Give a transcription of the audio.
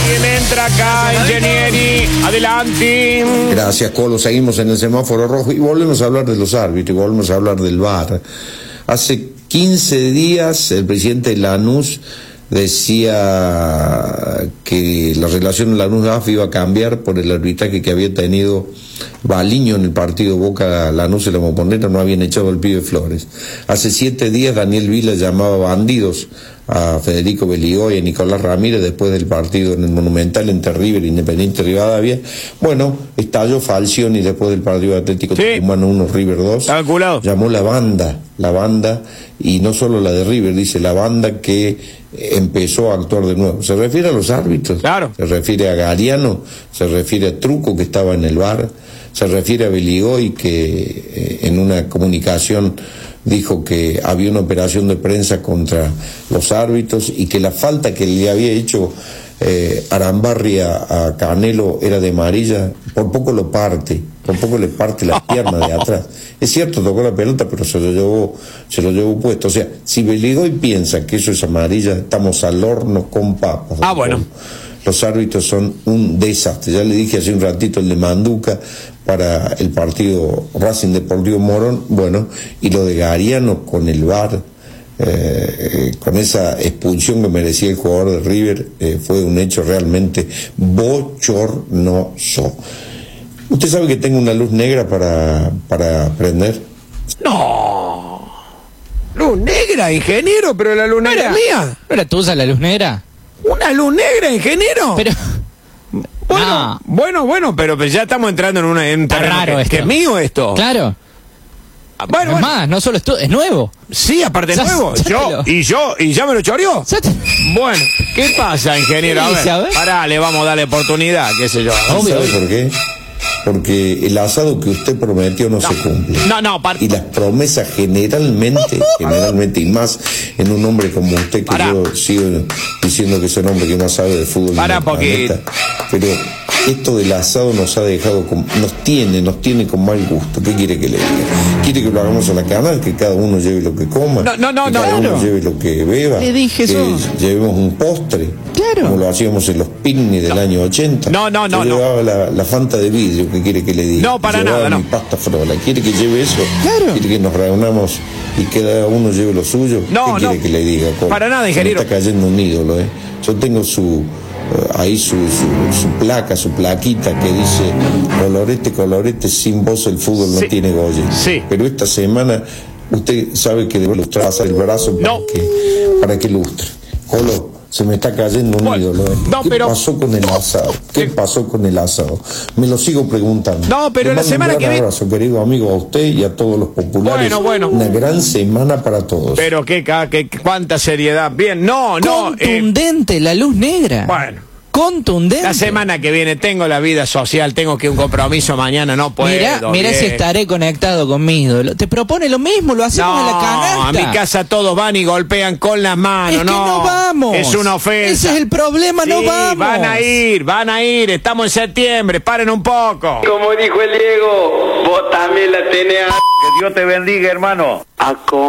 ¿Quién entra acá, Ingenieri? Adelante. Gracias, Colo. Seguimos en el semáforo rojo y volvemos a hablar de los árbitros y volvemos a hablar del VAR. Hace 15 días el presidente de Lanús decía que la relación de Lanús-AF iba a cambiar por el arbitraje que había tenido Baliño en el partido Boca-Lanús en la Bombonera, no habían echado al pibe Flores. Hace 7 días Daniel Vila llamaba bandidos a Federico Beligó y a Nicolás Ramírez después del partido en el Monumental entre River e Independiente Rivadavia. Bueno, estalló Falcioni después del partido de Atlético Tucumán 1, River 2. Calculado. Llamó la banda, y no solo la de River, dice la banda que empezó a actuar de nuevo. Se refiere a los árbitros, claro. Se refiere a Gariano, se refiere a Truco que estaba en el VAR, se refiere a Beligoy que en una comunicación dijo que había una operación de prensa contra los árbitros y que la falta que le había hecho Arambarri a Canelo era de amarilla, por poco le parte la pierna de atrás. Es cierto, tocó la pelota, pero se lo llevó puesto. O sea, si Beligoy piensa que eso es amarilla, estamos al horno con papas. Bueno. Los árbitros son un desastre. Ya le dije hace un ratito el de Manduca para el partido Racing Deportivo Morón, bueno, y lo de Gariano con el VAR, con esa expulsión que merecía el jugador de River, fue un hecho realmente bochornoso. ¿Usted sabe que tengo una luz negra para prender? No. Luz negra, ingeniero, pero la luz negra es mía. ¿No era tuya la luz negra? ¿Una luz negra, ingeniero? Pero... Bueno, pero ya estamos entrando en una... Está raro esto. ¿Que es mío esto? Claro. Bueno, es más, no solo es nuevo. Sí, aparte es nuevo. Y ya me lo choreó. Bueno, ¿qué pasa, ingeniero? A ver, pará, le vamos a darle oportunidad, qué sé yo. ¿Sabe por qué? Porque el asado que usted prometió no se cumple. Y las promesas generalmente, y más en un hombre como usted, que yo sigo diciendo que es el hombre que más sabe de fútbol en el planeta, pero esto del asado nos ha dejado, nos tiene con mal gusto. ¿Qué quiere que le diga? ¿Quiere que lo hagamos a la canal? Que cada uno lleve lo que coma, que cada uno lleve lo que beba, le dije que llevemos un postre, como lo hacíamos en los picnics del año 80. Yo llevaba la Fanta de vidrio. ¿Qué quiere que le diga? No, para nada, mi pasta frola. ¿Quiere que lleve eso? ¿Quiere que nos reunamos y cada uno lleve lo suyo? ¿Qué quiere que le diga? Para nada, ingeniero. Me está cayendo un ídolo, Yo tengo ahí su placa, su plaquita que dice colorete, sin vos el fútbol no tiene goya. Pero esta semana usted sabe que debe lustrar el brazo para que lustre. Colo, se me está cayendo un ídolo. ¿Qué pasó con el asado? ¿Qué pasó con el asado? Me lo sigo preguntando. No, pero la semana que viene... Un abrazo, querido amigo, a usted y a todos los populares. Bueno. Una gran semana para todos. Pero cuánta seriedad. Bien, Contundente, la luz negra. Bueno. Contundente. La semana que viene tengo la vida social, tengo que un compromiso mañana, no puedo. Mirá si estaré conectado con mi ídolo. Te propone lo mismo, lo hacemos en la canasta. A mi casa todos van y golpean con las manos. Es que no vamos. Es una ofensa. Ese es el problema, no vamos. Van a ir. Estamos en septiembre, paren un poco. Como dijo el Diego, vos también la tenés. Que Dios te bendiga, hermano.